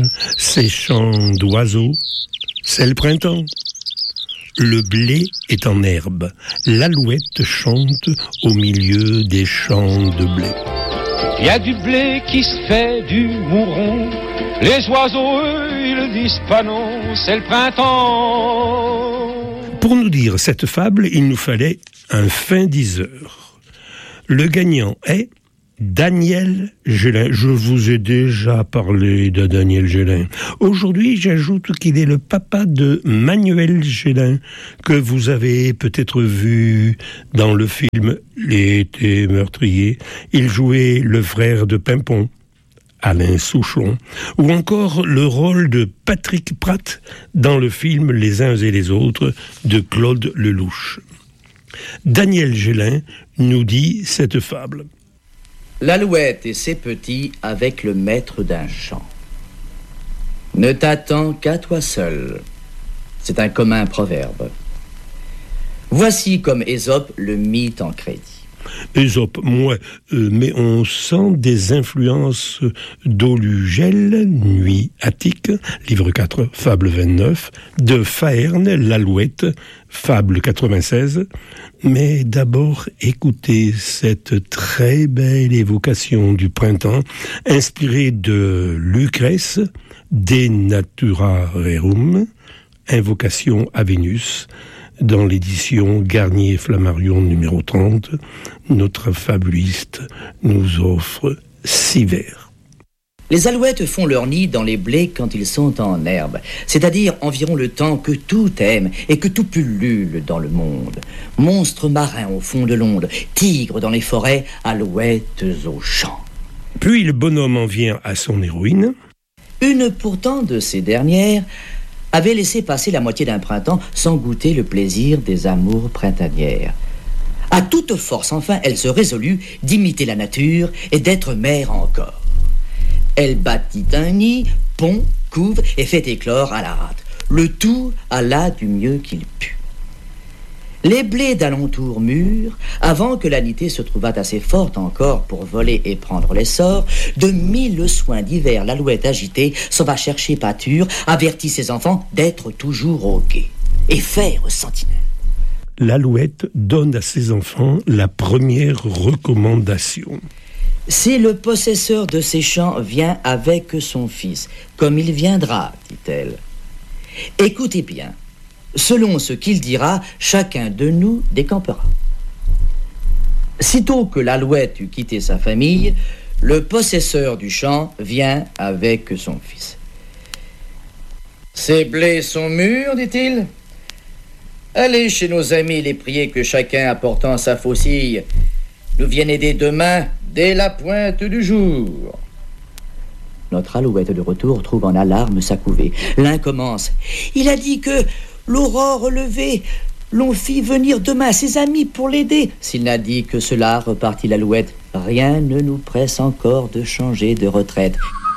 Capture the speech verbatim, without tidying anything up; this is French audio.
ces chants d'oiseaux, c'est le printemps. Le blé est en herbe, l'alouette chante au milieu des champs de blé. Il y a du blé qui se fait du mouron, les oiseaux, eux, ils disent pas non, c'est le printemps. Pour nous dire cette fable, il nous fallait un fin diseur. Le gagnant est Daniel Gélin. Je vous ai déjà parlé de Daniel Gélin. Aujourd'hui, j'ajoute qu'il est le papa de Manuel Gélin, que vous avez peut-être vu dans le film L'été meurtrier. Il jouait le frère de Pimpon, Alain Souchon, ou encore le rôle de Patrick Pratt dans le film Les uns et les autres de Claude Lelouch. Daniel Gélin nous dit cette fable. L'alouette et ses petits avec le maître d'un champ. Ne t'attends qu'à toi seul. C'est un commun proverbe. Voici comme Ésope le mit en crédit. Ésope, moi, euh, mais on sent des influences d'Olugel, Nuit Attique, livre quatre, fable vingt-neuf, de Faerne, l'Alouette, fable quatre-vingt-seize. Mais d'abord, écoutez cette très belle évocation du printemps, inspirée de Lucrèce, De Natura Rerum, invocation à Vénus. Dans l'édition Garnier-Flammarion numéro trente, notre fabuliste nous offre six vers. Les alouettes font leur nid dans les blés quand ils sont en herbe, c'est-à-dire environ le temps que tout aime et que tout pullule dans le monde. Monstres marins au fond de l'onde, tigres dans les forêts, alouettes aux champs. Puis le bonhomme en vient à son héroïne. Une pourtant de ces dernières avait laissé passer la moitié d'un printemps sans goûter le plaisir des amours printanières. À toute force, enfin, elle se résolut d'imiter la nature et d'être mère encore. Elle bâtit un nid, pond, couve et fait éclore à la hâte. Le tout alla du mieux qu'il put. Les blés d'alentour mûrs, avant que l'anité se trouvât assez forte encore pour voler et prendre l'essor, de mille soins divers l'alouette agitée s'en va chercher pâture, avertit ses enfants d'être toujours au guet et faire sentinelle. L'alouette donne à ses enfants la première recommandation. Si le possesseur de ces champs vient avec son fils, comme il viendra, dit-elle, écoutez bien. Selon ce qu'il dira, chacun de nous décampera. Sitôt que l'alouette eut quitté sa famille, le possesseur du champ vient avec son fils. Ces blés sont mûrs, dit-il. Allez chez nos amis les prier que chacun apportant sa faucille nous vienne aider demain dès la pointe du jour. Notre alouette de retour trouve en alarme sa couvée. L'un commence. Il a dit que l'aurore levée, l'on fit venir demain ses amis pour l'aider. S'il n'a dit que cela, repartit l'alouette, rien ne nous presse encore de changer de retraite.